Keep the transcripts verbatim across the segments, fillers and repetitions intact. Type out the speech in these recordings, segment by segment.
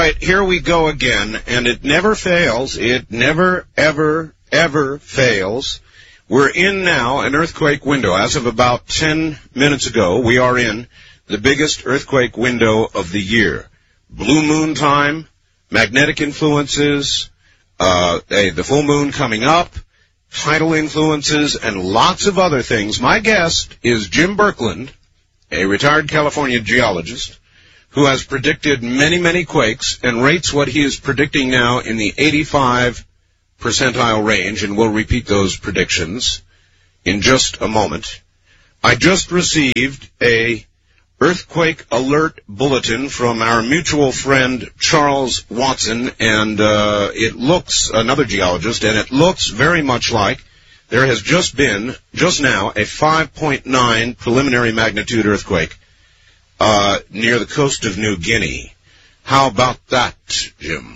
right, here we go again, and it never fails. It never, ever, ever fails. We're in now an earthquake window. As of about ten minutes ago, we are in the biggest earthquake window of the year. Blue moon time, magnetic influences, uh, the full moon coming up, tidal influences, and lots of other things. My guest is Jim Birkeland, a retired California geologist, who has predicted many, many quakes and rates what he is predicting now in the eighty-five percentile range, and we'll repeat those predictions in just a moment. I just received a earthquake alert bulletin from our mutual friend Charles Watson, and uh, it looks, another geologist, and it looks very much like there has just been, just now, a five point nine preliminary magnitude earthquake uh, near the coast of New Guinea. How about that, Jim?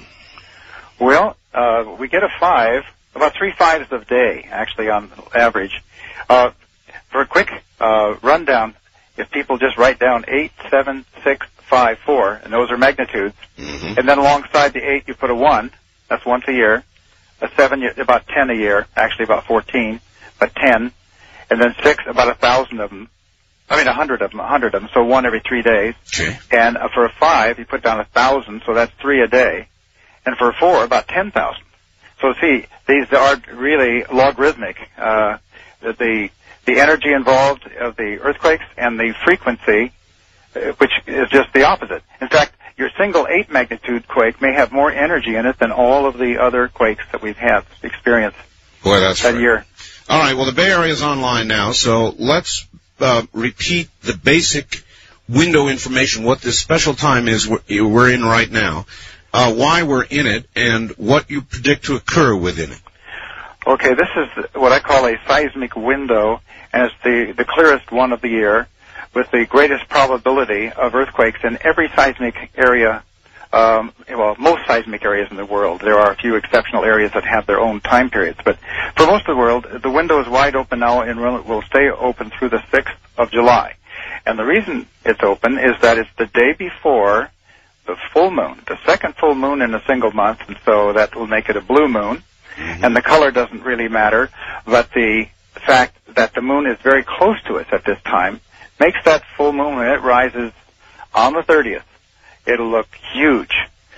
Well, uh, we get a five, about three fives a day, actually, on average. Uh, for a quick uh, rundown, if people just write down eight, seven, six, five, four, and those are magnitudes, mm-hmm. and then alongside the eight you put a one, that's once a year, a seven, about ten a year, actually about fourteen, but ten, and then six, about a thousand of them, I mean a hundred of them, a hundred of them, so one every three days. Okay. And uh, for a five, you put down a thousand, so that's three a day, and for a four, about ten thousand. So see, these are really logarithmic. Uh, the the energy involved of the earthquakes and the frequency, uh, which is just the opposite. In fact, your single eight magnitude quake may have more energy in it than all of the other quakes that we've had experienced Boy, that's that right. year. All right, well, the Bay Area is online now, so let's uh, repeat the basic window information, what this special time is we're, we're in right now, uh, why we're in it, and what you predict to occur within it. Okay, this is what I call a seismic window, and it's the, the clearest one of the year, with the greatest probability of earthquakes in every seismic area, um, well, most seismic areas in the world. There are a few exceptional areas that have their own time periods, but for most of the world, the window is wide open now and will stay open through the sixth of July. And the reason it's open is that it's the day before the full moon, the second full moon in a single month, and so that will make it a blue moon. Mm-hmm. And the color doesn't really matter, but the fact that the moon is very close to us at this time makes that full moon, when it rises on the thirtieth, it'll look huge.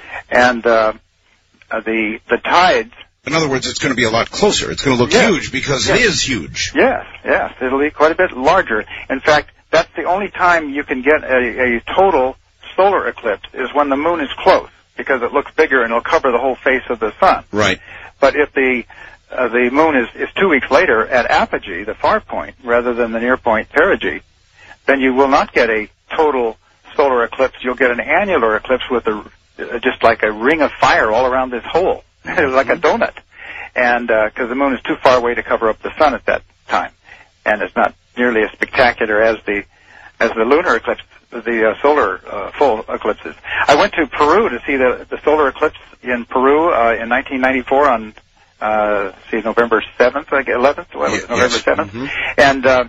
And uh, the the tides... In other words, it's going to be a lot closer. It's going to look yes. huge because yes. it is huge. Yes, yes. It'll be quite a bit larger. In fact, that's the only time you can get a, a total solar eclipse is when the moon is close, because it looks bigger and it'll cover the whole face of the sun. Right. But if the uh, the moon is, is two weeks later at apogee, the far point, rather than the near point perigee, then you will not get a total solar eclipse. You'll get an annular eclipse with a uh, just like a ring of fire all around this hole, like a donut, and because uh, the moon is too far away to cover up the sun at that time, and it's not nearly as spectacular as the as the lunar eclipse, the uh, solar uh, full eclipses. I went to Peru to see the the solar eclipse in Peru uh, in nineteen ninety-four on uh, see November seventh, like eleventh, well, yes. November seventh, mm-hmm. and. Uh,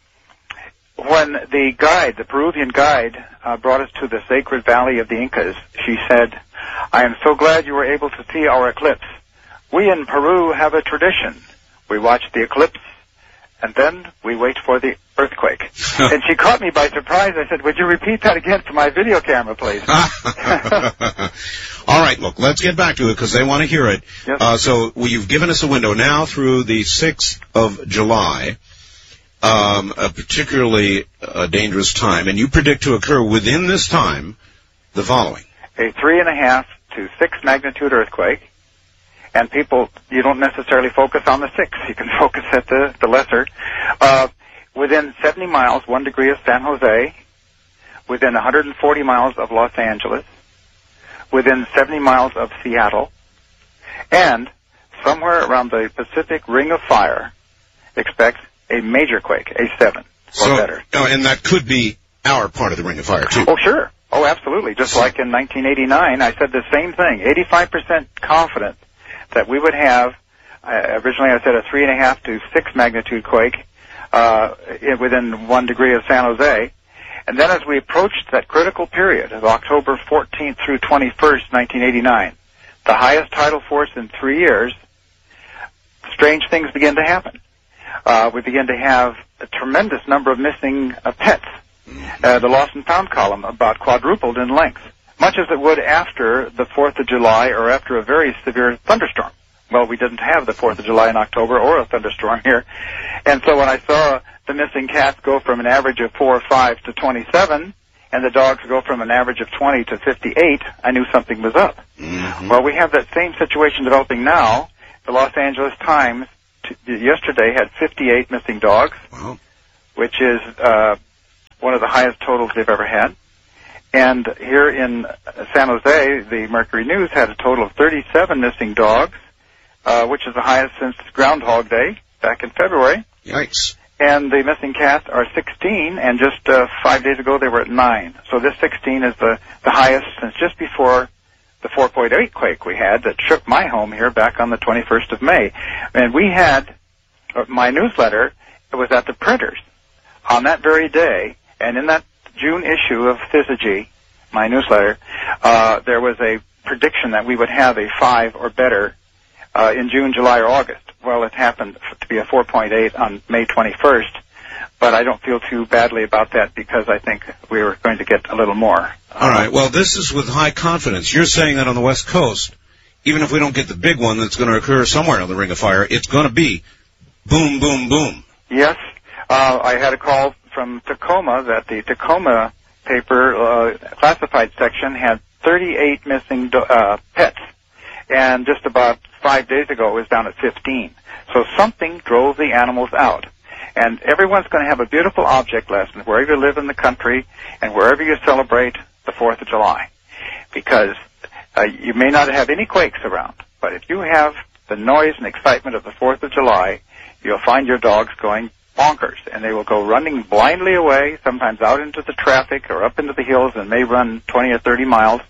When the guide, the Peruvian guide, uh, brought us to the sacred valley of the Incas, she said, "I am so glad you were able to see our eclipse. We in Peru have a tradition. We watch the eclipse, and then we wait for the earthquake." And she caught me by surprise. I said, "Would you repeat that again for my video camera, please?" All right, look, let's get back to it because they want to hear it. Yes. Uh, so well, you've given us a window now through the sixth of July. Um, a particularly uh, dangerous time, and you predict to occur within this time the following. A three and a half to six magnitude earthquake, and people, you don't necessarily focus on the six, you can focus at the, the lesser. Uh, within seventy miles, one degree of San Jose, within one hundred forty miles of Los Angeles, within seventy miles of Seattle, and somewhere around the Pacific Ring of Fire, expect a major quake, a seven or so, better. Oh, and that could be our part of the Ring of Fire, too. Oh, sure. Oh, absolutely. Just so, like in nineteen eighty-nine, I said the same thing. eighty-five percent confident that we would have, uh, originally I said a three and a half to six magnitude quake uh, within one degree of San Jose. And then as we approached that critical period of October fourteenth through twenty-first, nineteen eighty-nine, the highest tidal force in three years, strange things began to happen. Uh, we began to have a tremendous number of missing uh, pets. Uh, the lost and found column about quadrupled in length, much as it would after the fourth of July or after a very severe thunderstorm. Well, we didn't have the fourth of July in October or a thunderstorm here. And so when I saw the missing cats go from an average of four or five to twenty-seven, and the dogs go from an average of twenty to fifty-eight, I knew something was up. Mm-hmm. Well, we have that same situation developing now. The Los Angeles Times t- yesterday had fifty-eight missing dogs, wow. which is uh, one of the highest totals they've ever had. And here in San Jose, the Mercury News had a total of thirty-seven missing dogs, uh, which is the highest since Groundhog Day back in February. Yikes. And the missing cats are sixteen, and just uh, five days ago they were at nine. So this sixteen is the, the highest since just before the four point eight quake we had that shook my home here back on the twenty-first of May. And we had uh, my newsletter, it was at the printers on that very day, and in that June issue of Syzygy, my newsletter, uh, there was a prediction that we would have a five or better uh, in June, July, or August. Well, it happened to be a four point eight on May twenty-first, but I don't feel too badly about that because I think we were going to get a little more. All right. Well, this is with high confidence. You're saying that on the West Coast, even if we don't get the big one that's going to occur somewhere on the Ring of Fire, it's going to be boom, boom, boom. Yes. Uh, I had a call from Tacoma that the Tacoma paper uh, classified section had thirty-eight missing do- uh, pets, and just about five days ago it was down at fifteen. So something drove the animals out. And everyone's going to have a beautiful object lesson wherever you live in the country and wherever you celebrate the fourth of July. Because uh, you may not have any quakes around, but if you have the noise and excitement of the fourth of July, you'll find your dogs going bonkers, and they will go running blindly away, sometimes out into the traffic or up into the hills, and may run twenty or thirty miles,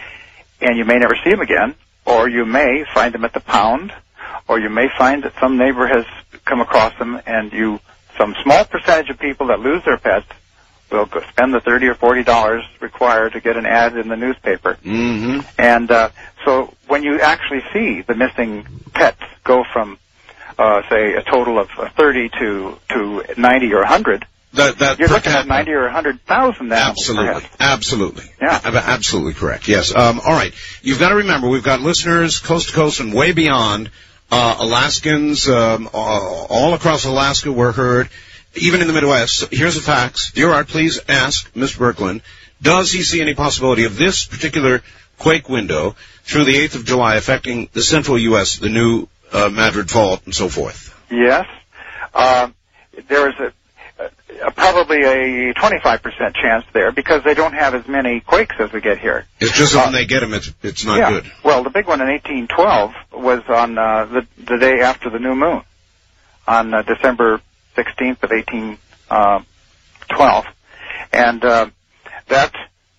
and you may never see them again, or you may find them at the pound, or you may find that some neighbor has come across them, and you, some small percentage of people that lose their pets will go spend the thirty or forty dollars required to get an ad in the newspaper. Mm-hmm. And uh, so when you actually see the missing pets go from Uh, say a total of uh, thirty to to ninety or a hundred. That, that You're looking at ninety or a hundred thousand animals. Absolutely, perhaps. absolutely, yeah, absolutely correct. Yes. Um, all right. You've got to remember we've got listeners coast to coast and way beyond. Uh, Alaskans um, all, all across Alaska were heard, even in the Midwest. So here's the facts. Dear Art, please ask Mister Berkland, does he see any possibility of this particular quake window through the eighth of July affecting the central U S, the new Uh, Madrid Fault, and so forth? Yes. Uh, there is a, a, a probably a twenty-five percent chance there because they don't have as many quakes as we get here. It's just that uh, when they get them, it's, it's not yeah. good. Well, the big one in eighteen twelve was on uh, the, the day after the new moon, on uh, December sixteenth of eighteen twelve. And uh, that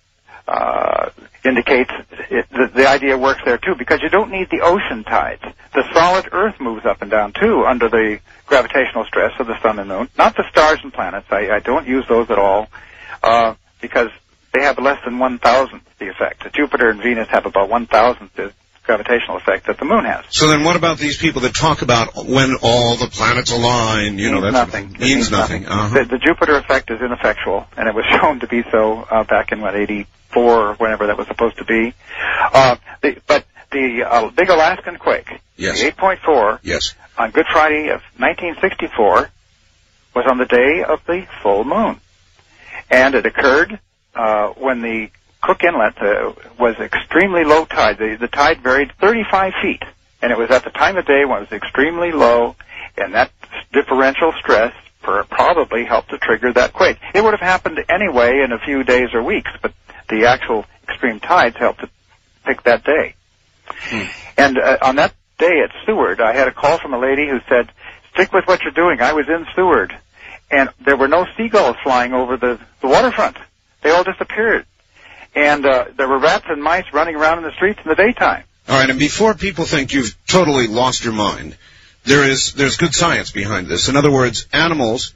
uh, indicates it, the, the idea works there, too, because you don't need the ocean tides. The solid Earth moves up and down, too, under the gravitational stress of the sun and moon. Not the stars and planets. I, I don't use those at all uh, because they have less than one thousandth the effect. Jupiter and Venus have about one thousandth the gravitational effect that the moon has. So then what about these people that talk about when all the planets align? You means know, that's nothing. Means, means nothing. nothing. Uh-huh. The, the Jupiter effect is ineffectual, and it was shown to be so uh, back in, what, eighty-four or whenever that was supposed to be. Uh, the, but the uh, big Alaskan quake, yes. the eight point four, yes. on Good Friday of nineteen sixty-four, was on the day of the full moon. And it occurred uh, when the Cook Inlet uh, was extremely low tide. The, the tide varied thirty-five feet, and it was at the time of day when it was extremely low, and that differential stress per, probably helped to trigger that quake. It would have happened anyway in a few days or weeks, but the actual extreme tides helped to pick that day. Hmm. And uh, on that day at Seward, I had a call from a lady who said, stick with what you're doing. I was in Seward, and there were no seagulls flying over the, the waterfront. They all disappeared. And uh, there were rats and mice running around in the streets in the daytime. All right, and before people think you've totally lost your mind, there is there's good science behind this. In other words, animals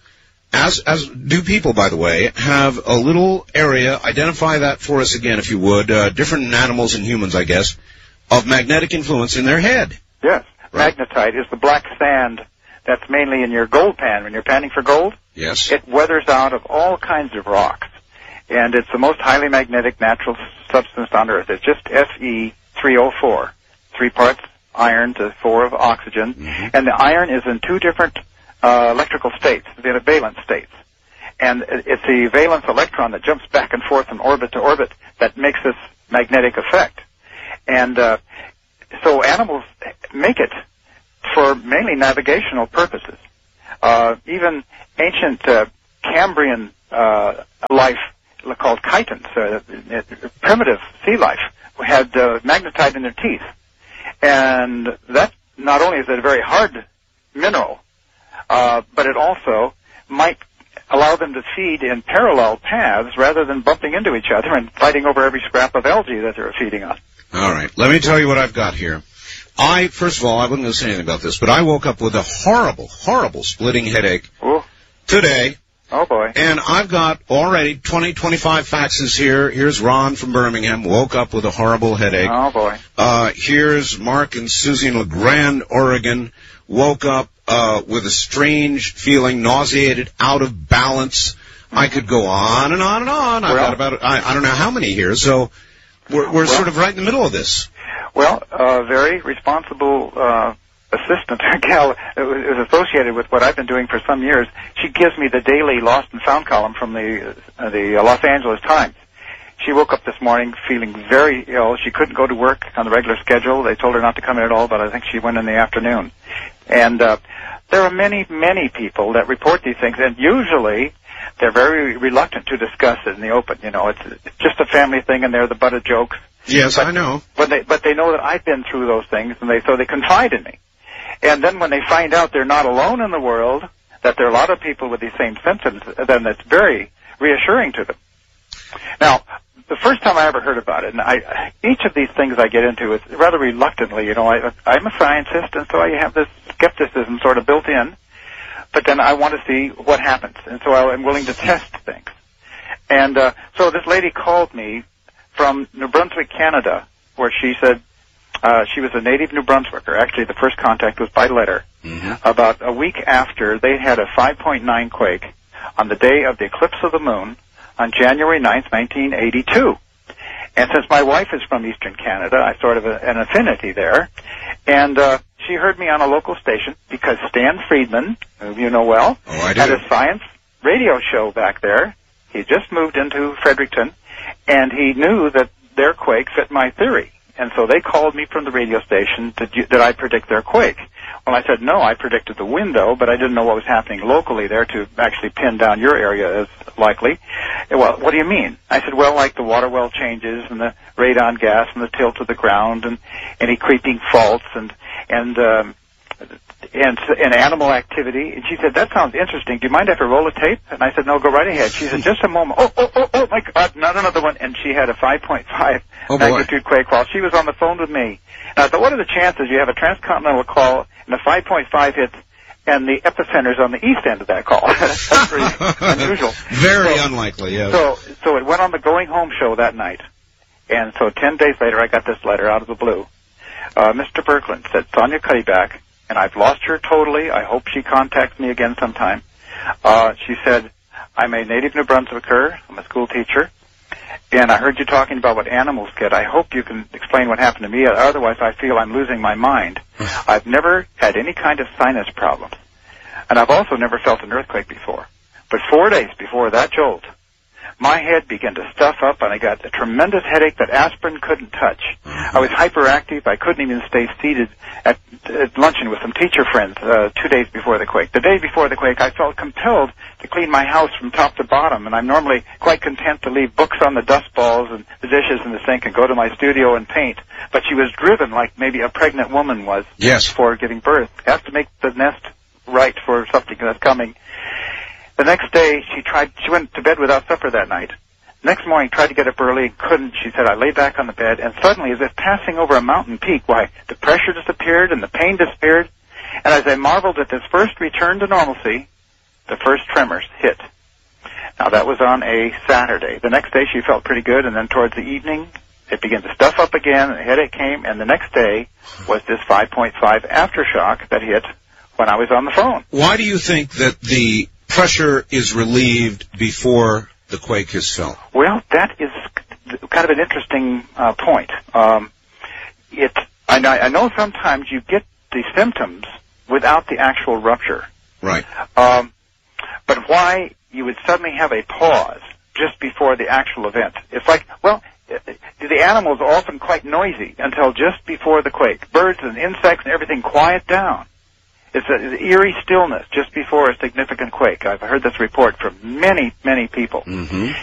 as as do people, by the way, have a little area, identify that for us again, if you would, uh, different animals and humans, I guess, of magnetic influence in their head. Yes. Right. Magnetite is the black sand that's mainly in your gold pan. When you're panning for gold, yes, it weathers out of all kinds of rocks. And it's the most highly magnetic natural substance on Earth. It's just F E three oh four. Three parts iron to four of oxygen. Mm-hmm. And the iron is in two different uh, electrical states, the valence states. And it's the valence electron that jumps back and forth from orbit to orbit that makes this magnetic effect. And uh, so animals make it for mainly navigational purposes. Uh, even ancient uh, Cambrian uh, life called chitons, uh, primitive sea life, had uh, magnetite in their teeth. And that not only is it a very hard mineral, uh, but it also might allow them to feed in parallel paths rather than bumping into each other and fighting over every scrap of algae that they're feeding on. All right. Let me tell you what I've got here. I, first of all, I wasn't going to say anything about this, but I woke up with a horrible, horrible splitting headache Ooh. today. Oh, boy. And I've got already twenty, twenty-five faxes here. Here's Ron from Birmingham, woke up with a horrible headache. Oh, boy. Uh, here's Mark and Susie in La Grande, Oregon, woke up uh, with a strange feeling, nauseated, out of balance. Mm-hmm. I could go on and on and on. I've well, got about, I, I don't know how many here, so we're, we're well, sort of right in the middle of this. Well, a uh, very responsible uh assistant, gal, is associated with what I've been doing for some years. She gives me the daily Lost and Found column from the uh, the Los Angeles Times. She woke up this morning feeling very ill. She couldn't go to work on the regular schedule. They told her not to come in at all, but I think she went in the afternoon. And uh, there are many, many people that report these things, and usually they're very reluctant to discuss it in the open. You know, it's, it's just a family thing, and they're the butt of jokes. Yes, but, I know. But they, but they know that I've been through those things, and they so they confide in me. And then when they find out they're not alone in the world, that there are a lot of people with these same symptoms, then it's very reassuring to them. Now, the first time I ever heard about it, and I, each of these things I get into is rather reluctantly. You know, I, I'm a scientist, and so I have this skepticism sort of built in. But then I want to see what happens, and so I'm willing to test things. And uh, so this lady called me from New Brunswick, Canada, where she said, Uh, she was a native New Brunswicker. Actually, the first contact was by letter. Mm-hmm. About a week after, they had a five point nine quake on the day of the eclipse of the moon on January ninth, nineteen eighty-two. And since my wife is from Eastern Canada, I sort of a, an affinity there. And uh, she heard me on a local station because Stan Friedman, who you know well, oh, I do. had a science radio show back there. He just moved into Fredericton, and he knew that their quake fit my theory. And so they called me from the radio station to, did I predict their quake? Well, I said, no, I predicted the window, but I didn't know what was happening locally there to actually pin down your area as likely. Well, what do you mean? I said, well, like the water well changes and the radon gas and the tilt of the ground and any creeping faults and, and, um, and, and animal activity. And she said, that sounds interesting. Do you mind if I roll a tape? And I said, no, go right ahead. She said, just a moment. Oh, oh, oh, oh, my God, not another one. And she had a five point five oh, magnitude quake while she was on the phone with me. And I thought, what are the chances you have a transcontinental call and a five point five hits and the epicenter's on the east end of that call? That's pretty unusual. Very so, unlikely, yes. So, so it went on the Going Home show that night. And so ten days later, I got this letter out of the blue. Uh, Mister Berkland said, Sonia Cuddyback, and I've lost her totally. I hope she contacts me again sometime. Uh, she said, I'm a native New Brunswicker. I'm a school teacher. And I heard you talking about what animals get. I hope you can explain what happened to me. Otherwise, I feel I'm losing my mind. I've never had any kind of sinus problems. And I've also never felt an earthquake before. But four days before that jolt, my head began to stuff up, and I got a tremendous headache that aspirin couldn't touch. I was hyperactive. I couldn't even stay seated at, at luncheon with some teacher friends uh, two days before the quake. The day before the quake, I felt compelled to clean my house from top to bottom, and I'm normally quite content to leave books on the dust balls and the dishes in the sink and go to my studio and paint. But she was driven like maybe a pregnant woman was yes. before giving birth. Has to make the nest right for something that's coming. The next day, she tried. She went to bed without supper that night. Next morning, tried to get up early and couldn't. She said, I lay back on the bed, and suddenly, as if passing over a mountain peak, why, the pressure disappeared and the pain disappeared. And as I marveled at this first return to normalcy, the first tremors hit. Now, that was on a Saturday. The next day, she felt pretty good, and then towards the evening, it began to stuff up again, and the headache came, and the next day was this five point five aftershock that hit when I was on the phone. Why do you think that the pressure is relieved before the quake is felt? Well, that is kind of an interesting uh, point. Um, it, I, I know sometimes you get the symptoms without the actual rupture. Right. Um, but why you would suddenly have a pause just before the actual event? It's like, well, the animals are often quite noisy until just before the quake. Birds and insects and everything quiet down. It's an eerie stillness just before a significant quake. I've heard this report from many, many people. Mm-hmm.